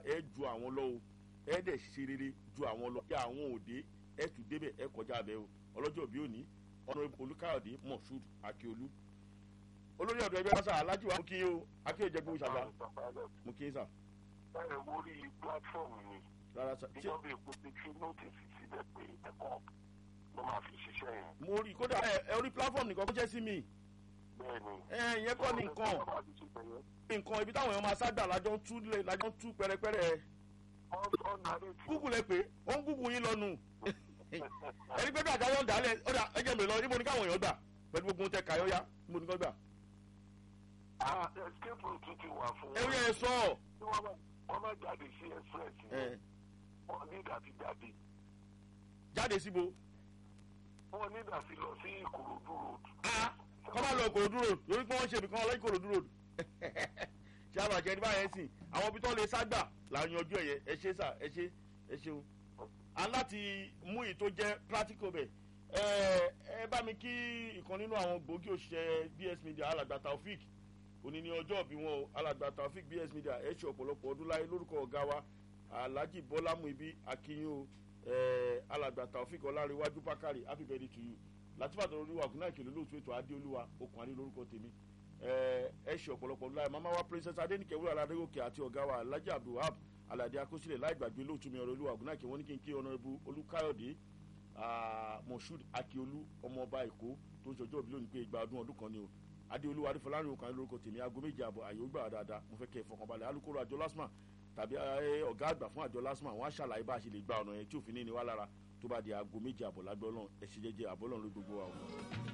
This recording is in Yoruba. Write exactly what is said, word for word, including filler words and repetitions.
ẹ ju àwọn lọ o ẹ dẹ̀ ṣe rere ju àwọn lọ kí àwọn òde ẹ tún débẹ̀ ẹ kọjá abẹ́ o ọlọ́jọ́ bí òní ọ̀nà Olúkáyọ̀dé Moshood Akíolú olórí ọ̀dọ́ ẹgbẹ́ pásá alájí wa mú kí o Akíolú jẹ́ gbóhùn ṣàgbá mú kí sà. ẹ wórí pílátífọ̀mù ni rárá sà ìjọba èkó ti fi nótìsì síbẹ̀ pé ẹ̀kọ́ ló máa fi ṣiṣẹ́ yẹn. mo rí kódà ẹ ẹ orí pílátífọ̀mù nìkan kó jẹ́ sí mi. bẹ́ẹ̀ni. ẹ ìyẹn kọ́ ni nǹkan nǹkan ibi táwọn èèyàn máa ságbà lájọ ń tú lájọ ń tú pẹ́rẹ́pẹ́rẹ́ gúgù lẹ pé ó ń gúgù yín lọ́nu ẹni pé bí àtàwọn ọ̀dà alẹ́ ọ̀dà ẹ̀jẹ̀ mi lọ níbo ni káwọn èèyàn gbà pẹ̀lú gbogbo tẹ kàyọ́yá níbo ni kò gbà. escape route ti wà fún wọn. ẹ yẹ ẹ sọ. wọ́n máa jáde sí express yẹn wọ́n ní ìdàtí jáde. jáde síbo. wọ́n ní ìdàtí lọ sí Ìkòròdú road. kọ́ máa lọ Ìkòròdú road lórí pé wọ́n ṣe ibìkan lọ Ìkòròdú road ṣé àbàjẹ́ ní báyẹn sìn àwọn ibi tó lè ságbà là ń yanjú ẹ̀yẹ ẹ ṣe sà ẹ ṣe ẹ ṣeun aláti mú èyí tó jẹ́ practical bẹ̀ ẹ ẹ bá mi kí ìkan nínú àwọn gbòógì òṣìṣẹ́ B S Media alàgbà Taofik òní ní ọjọ́ ìbí wọn o alàgbà Taofik B S Media ẹ ṣe ọ̀pọ̀lọpọ̀ ọdún láyé lórúkọ ọ̀gá wa Alhaji Bọ́lá Muibi akínyìn o ẹ alàgbà Taofik Ọlárẹ̀wájú Bákàrè happy birthday to you látìfàtọ̀ olúwa kùnà ìkèlè lóòtú ètò Adéolúwa okùn àní lórúkọ tèmi ẹ ṣe ọ̀pọ̀lọpọ̀ ọdún láyé mama wa princess Adéníkẹ́ wúrà aládégòkè àti ọ̀gá wa Alhaji Abdulhab Aládé Akósílẹ̀ láì gbàgbé lóòtú mi ọ̀rọ̀ olúwa kùnà ìkè wọn ní kí n kí Honorable Olúkáyọ̀dé Moshood Akíolú ọmọọba Èkó tó ń ṣọjọ́ òbí lónìí pé ìgbà ọdún ọdún kan ni o Adéolúwa adéfọlárin òkàn lórúkọ tèmi aago méje àbọ̀ àyè ó gbà dáadáa mo fẹ́ kẹ́ ẹ fọkànbalẹ̀ alukoro àjọ LASTMA tàbí ọ̀gá àgbà fún àjọ LASTMA wọ́n á ṣàlàyé bá a ṣe lè gba ọ̀nà yẹn tí òfin ní ni wá lára tó bá di aago méje àbọ̀ lágbọ́ ọlọ́run ẹ ṣe jẹ́jẹ́ àbọ̀ ọlọ́run ló gbogbo wa o.